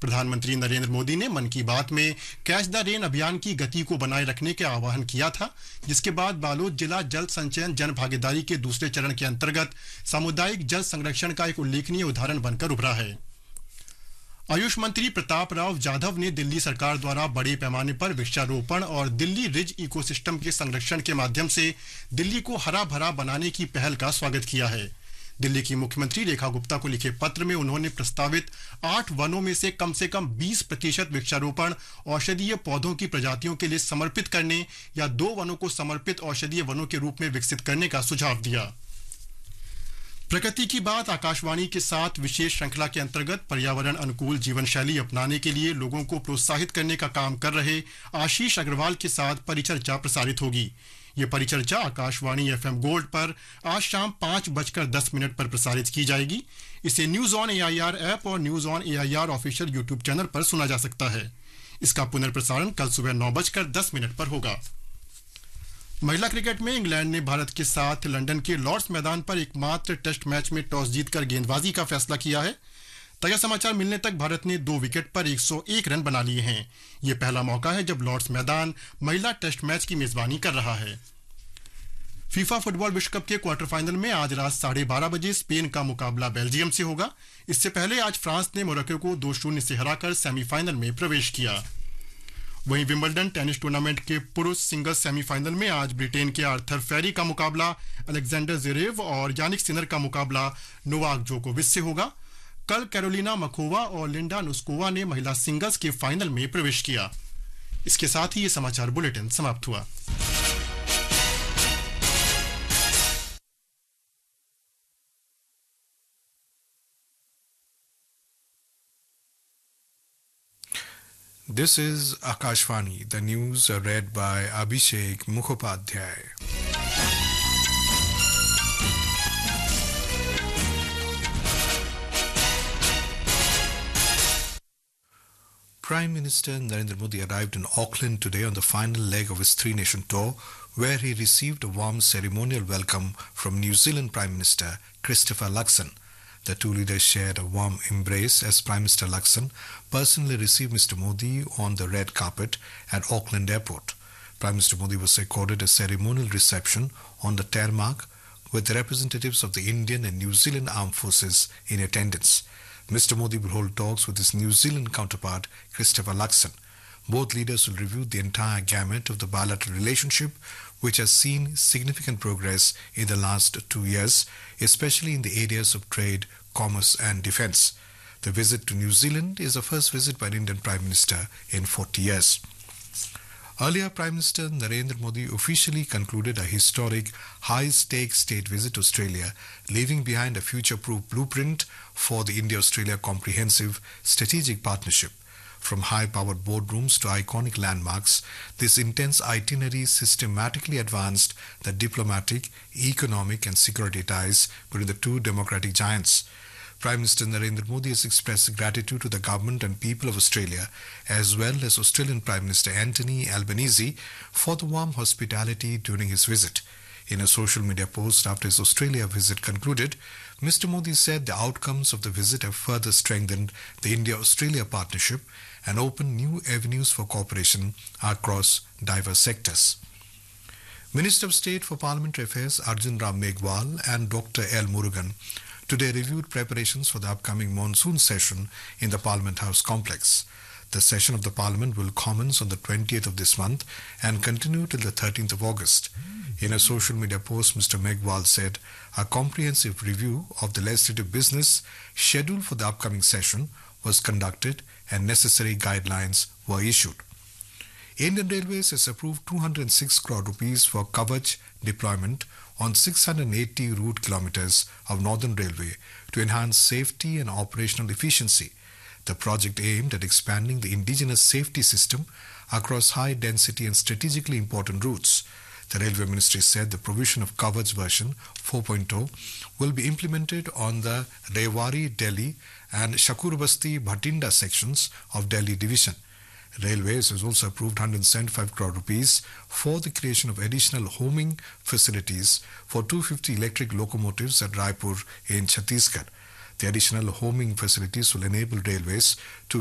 प्रधानमंत्री नरेंद्र मोदी ने मन की बात में कैच द रेन अभियान की गति को बनाए रखने का आह्वान किया था, जिसके बाद बालोद जिला जल संचयन जन भागीदारी के दूसरे चरण के अंतर्गत सामुदायिक जल संरक्षण का एक उल्लेखनीय उदाहरण बनकर उभरा है। आयुष मंत्री प्रताप राव जाधव ने दिल्ली सरकार द्वारा बड़े पैमाने पर वृक्षारोपण और दिल्ली रिज इकोसिस्टम के संरक्षण के माध्यम से दिल्ली को हरा भरा बनाने की पहल का स्वागत किया है। दिल्ली की मुख्यमंत्री रेखा गुप्ता को लिखे पत्र में उन्होंने प्रस्तावित 8 वनों में से कम 20% वृक्षारोपण औषधीय पौधों की प्रजातियों के लिए समर्पित करने या 2 वनों को समर्पित औषधीय वनों के रूप में विकसित करने का सुझाव दिया। प्रकृति की बात आकाशवाणी के साथ विशेष श्रृंखला के अंतर्गत पर्यावरण अनुकूल जीवन शैली अपनाने के लिए लोगों को प्रोत्साहित करने का काम कर रहे आशीष अग्रवाल के साथ परिचर्चा प्रसारित होगी। ये परिचर्चा आकाशवाणी FM गोल्ड पर आज शाम 5:10 पर प्रसारित की जाएगी। इसे न्यूज ऑन AIR ऐप और news on AIR official YouTube channel पर सुना जा सकता है। इसका पुनर्प्रसारण कल सुबह 9:10 पर होगा। महिला क्रिकेट में इंग्लैंड ने भारत के साथ लंदन के लॉर्ड्स मैदान पर एकमात्र टेस्ट मैच में टॉस जीतकर गेंदबाजी का फैसला किया है। ताजा समाचार मिलने तक भारत ने 2 विकेट पर 101 रन बना लिए हैं। ये पहला मौका है जब लॉर्ड्स मैदान महिला टेस्ट मैच की मेजबानी कर रहा है। फीफा फुटबॉल विश्व कप के क्वार्टर फाइनल में आज रात 12:30 बजे स्पेन का मुकाबला बेल्जियम से होगा। इससे पहले आज फ्रांस ने मोरक्को को 2-0 से हराकर सेमीफाइनल में प्रवेश किया। वहीं विंबलडन टेनिस टूर्नामेंट के पुरुष सिंगल्स सेमीफाइनल में आज ब्रिटेन के आर्थर फेरी का मुकाबला अलेक्जेंडर ज़वेरेव और यानिक सिनर का मुकाबला नोवाक जोकोविच से होगा। कल कैरोलिना मकोवा और लिंडा नुस्कोवा ने महिला सिंगल्स के फाइनल में प्रवेश किया। इसके साथ ही ये समाचार बुलेटिन समाप्त हुआ। This is Akashvani, the news read by Abhishek Mukhopadhyay. Prime Minister Narendra Modi arrived in Auckland today on the final leg of his three-nation tour, where he received a warm ceremonial welcome from New Zealand Prime Minister Christopher Luxon. The two leaders shared a warm embrace as Prime Minister Luxon personally received Mr. Modi on the red carpet at Auckland Airport. Prime Minister Modi was accorded a ceremonial reception on the tarmac with representatives of the Indian and New Zealand armed forces in attendance. Mr. Modi will hold talks with his New Zealand counterpart Christopher Luxon. Both leaders will review the entire gamut of the bilateral relationship, which has seen significant progress in the last 2 years, especially in the areas of trade, commerce and defence. The visit to New Zealand is the first visit by an Indian Prime Minister in 40 years. Earlier, Prime Minister Narendra Modi officially concluded a historic high-stakes state visit to Australia, leaving behind a future-proof blueprint for the India-Australia Comprehensive Strategic Partnership. From high-powered boardrooms to iconic landmarks, this intense itinerary systematically advanced the diplomatic, economic and security ties between the two democratic giants. Prime Minister Narendra Modi has expressed gratitude to the government and people of Australia, as well as Australian Prime Minister Anthony Albanese, for the warm hospitality during his visit. In a social media post after his Australia visit concluded, Mr. Modi said the outcomes of the visit have further strengthened the India-Australia partnership and opened new avenues for cooperation across diverse sectors. Minister of State for Parliamentary Affairs Arjun Ram Meghwal and Dr. L. Murugan today reviewed preparations for the upcoming monsoon session in the Parliament House complex. The session of the Parliament will commence on the 20th of this month and continue till the 13th of August. In a social media post, Mr. Meghwal said a comprehensive review of the legislative business scheduled for the upcoming session was conducted and necessary guidelines were issued. Indian Railways has approved 206 crore rupees for Kavach deployment on 680 route kilometers of Northern Railway to enhance safety and operational efficiency. The project aimed at expanding the indigenous safety system across high density and strategically important routes. The Railway Ministry said the provision of Kavach version 4.0 will be implemented on the Rewari, Delhi and Shakurbasti, Bhatinda sections of Delhi Division. Railways has also approved 175 crore rupees for the creation of additional homing facilities for 250 electric locomotives at Raipur in Chhattisgarh. The additional homing facilities will enable railways to